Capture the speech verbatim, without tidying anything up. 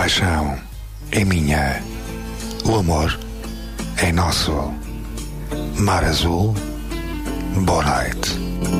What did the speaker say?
paixão é minha, o amor é nosso. Mar azul, boa noite.